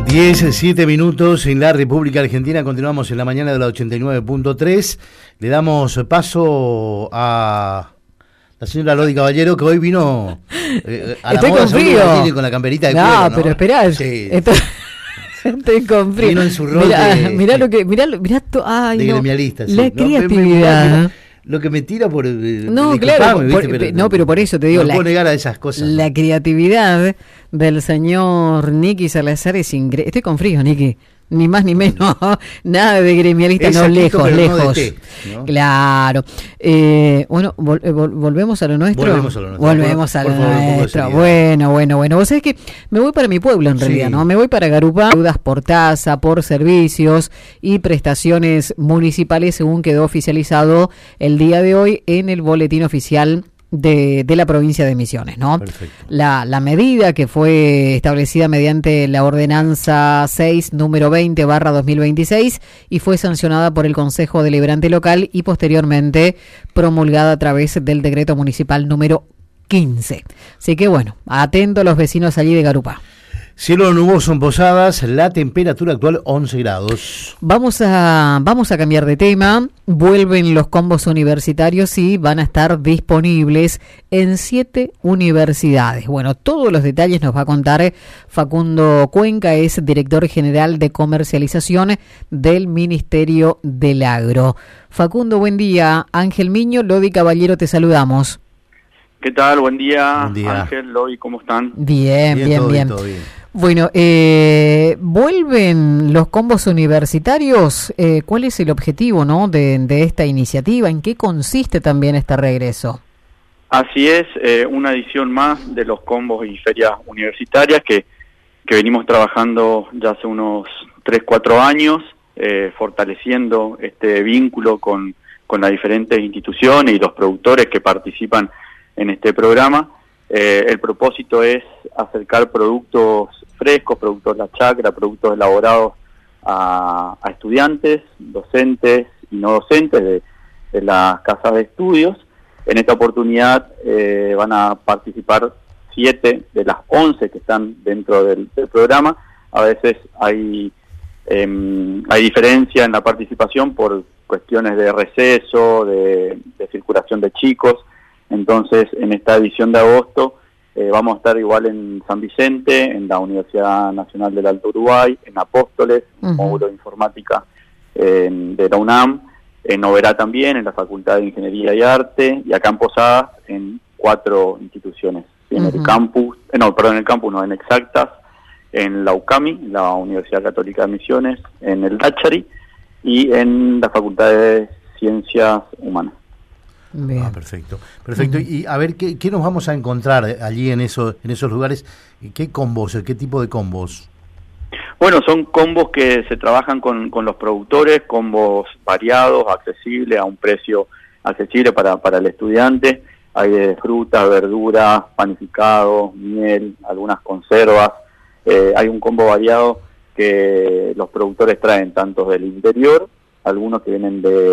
17 minutos en la República Argentina. Continuamos en la mañana de la 89.3. Le damos paso a la señora Lodi Caballero, que hoy vino a la estoy moda, con frío. con la camperita de no, cuero, ¿no? Pero esperá. Sí. Estoy con frío. Vino en su rol mirá lo que... Mirá ay, de no. gremialista. Sí. La creatividad. Lo que me tira por... No, claro, pero por eso te digo, no puedo negar a esas cosas. La creatividad del señor Nicky Salazar es increíble. Estoy con frío, Nicky. Ni más ni menos, nada de gremialista, no, lejos. No de té, ¿no? Claro. Bueno, volvemos a lo nuestro. Volvemos a lo nuestro. Bueno. Vos sabés que me voy para mi pueblo en realidad, ¿no? Me voy para Garupá. Deudas por tasa, por servicios y prestaciones municipales, según quedó oficializado el día de hoy en el boletín oficial de la provincia de Misiones, ¿no? Perfecto. La medida que fue establecida mediante la ordenanza 6 número 20/2026 y fue sancionada por el Consejo Deliberante Local y posteriormente promulgada a través del decreto municipal número 15. Así que bueno, atento a los vecinos allí de Garupá. Cielo nuboso en Posadas, la temperatura actual 11 grados. Vamos a cambiar de tema. Vuelven los combos universitarios y van a estar disponibles en 7 universidades. Bueno, todos los detalles nos va a contar Facundo Cuenca, es director general de comercialización del Ministerio del Agro. Facundo, buen día. Ángel Miño, Lodi Caballero, te saludamos. ¿Qué tal? Buen día. Ángel, Lodi, ¿cómo están? Bien. Todo bien. Bueno, vuelven los combos universitarios. ¿Cuál es el objetivo, no, de esta iniciativa? ¿En qué consiste también este regreso? Así es, una edición más de los combos y ferias universitarias que venimos trabajando ya hace unos 3-4 años, fortaleciendo este vínculo con las diferentes instituciones y los productores que participan en este programa. El propósito es acercar productos frescos, productos de la chacra, productos elaborados a estudiantes, docentes y no docentes de las casas de estudios. En esta oportunidad van a participar 7 de las 11 que están dentro del programa. A veces hay diferencia en la participación por cuestiones de receso, de circulación de chicos. Entonces, en esta edición de agosto vamos a estar igual en San Vicente, en la Universidad Nacional del Alto Uruguay, en Apóstoles, módulo de informática de la UNAM, en Oberá también, en la Facultad de Ingeniería y Arte, y acá en Posadas, en 4 instituciones. En el campus, en Exactas, en la UCAMI, la Universidad Católica de Misiones, en el Dachari y en la Facultad de Ciencias Humanas. Bien. Perfecto. Y a ver, ¿qué nos vamos a encontrar allí en esos lugares? ¿Qué combos, qué tipo de combos? Bueno, son combos que se trabajan con los productores, combos variados, accesibles, a un precio accesible para el estudiante. Hay de frutas, verduras, panificados, miel, algunas conservas. Hay un combo variado que los productores traen tanto del interior, algunos que vienen de